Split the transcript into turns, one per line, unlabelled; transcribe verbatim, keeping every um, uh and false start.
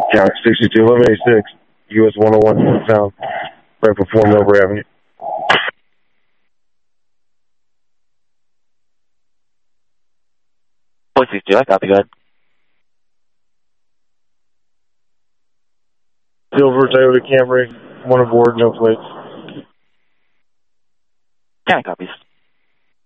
Count sixty-two eleven eighty-six, U S one oh one Sound, right before Millbrae Avenue.
Point sixty-two, I copy, go ahead.
Silver Toyota Camry, one aboard, no plates.
County copies.